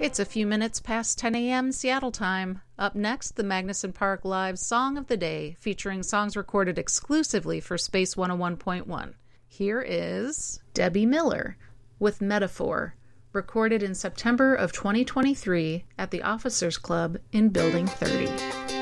It's a few minutes past 10 a.m. Seattle time. Up next, the Magnuson Park Live Song of the Day, featuring songs recorded exclusively for Space 101.1. Here is Debbie Miller with Metaphor, recorded in September of 2023 at the Officers Club in Building 30.